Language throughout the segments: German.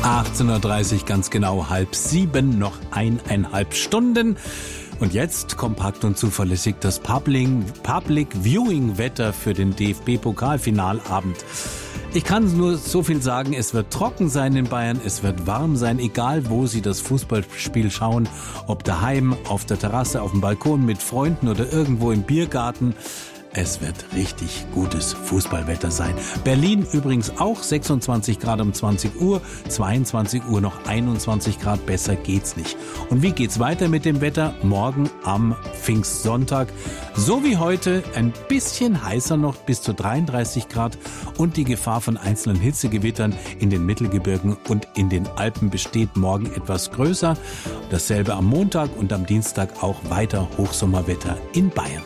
18:30 Uhr, ganz genau 6:30, noch 1,5 Stunden. Und jetzt kompakt und zuverlässig das Public Viewing Wetter für den DFB-Pokalfinalabend. Ich kann nur so viel sagen, es wird trocken sein in Bayern, es wird warm sein, egal wo Sie das Fußballspiel schauen, ob daheim, auf der Terrasse, auf dem Balkon mit Freunden oder irgendwo im Biergarten. Es wird richtig gutes Fußballwetter sein. Berlin übrigens auch 26 Grad um 20 Uhr, 22 Uhr noch 21 Grad, besser geht's nicht. Und wie geht's weiter mit dem Wetter? Morgen am Pfingstsonntag, so wie heute, ein bisschen heißer noch, bis zu 33 Grad und die Gefahr von einzelnen Hitzegewittern in den Mittelgebirgen und in den Alpen besteht morgen etwas größer. Dasselbe am Montag und am Dienstag auch weiter Hochsommerwetter in Bayern.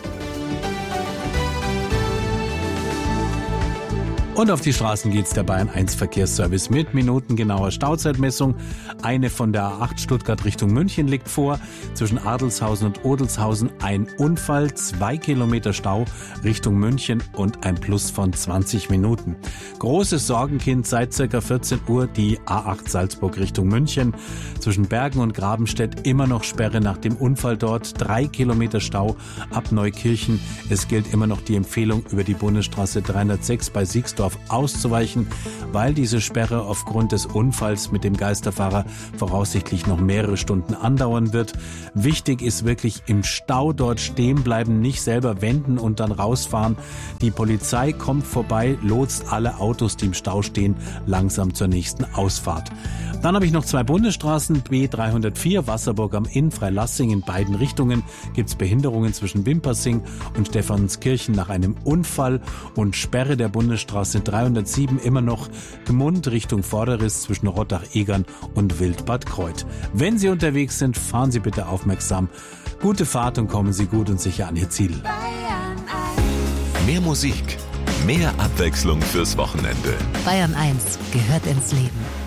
Und auf die Straßen geht's der Bayern 1 Verkehrsservice mit minutengenauer Stauzeitmessung. Eine von der A8 Stuttgart Richtung München liegt vor. Zwischen Adelshausen und Odelshausen ein Unfall, 2 Kilometer Stau Richtung München und ein Plus von 20 Minuten. Großes Sorgenkind seit ca. 14 Uhr die A8 Salzburg Richtung München. Zwischen Bergen und Grabenstedt immer noch Sperre nach dem Unfall dort. 3 Kilometer Stau ab Neukirchen. Es gilt immer noch die Empfehlung, über die Bundesstraße 306 bei Siegsdorf auszuweichen, weil diese Sperre aufgrund des Unfalls mit dem Geisterfahrer voraussichtlich noch mehrere Stunden andauern wird. Wichtig ist wirklich im Stau dort stehen bleiben, nicht selber wenden und dann rausfahren. Die Polizei kommt vorbei, lotst alle Autos, die im Stau stehen, langsam zur nächsten Ausfahrt. Dann habe ich noch 2 Bundesstraßen, B304 Wasserburg am Inn, Freilassing in beiden Richtungen gibt's Behinderungen zwischen Wimpersing und Stephanskirchen nach einem Unfall und Sperre der Bundesstraße 307 immer noch Gmund Richtung Vorderriss zwischen Rottach-Egern und Wildbad Kreuth. Wenn Sie unterwegs sind, fahren Sie bitte aufmerksam. Gute Fahrt und kommen Sie gut und sicher an Ihr Ziel. Mehr Musik, mehr Abwechslung fürs Wochenende. Bayern 1 gehört ins Leben.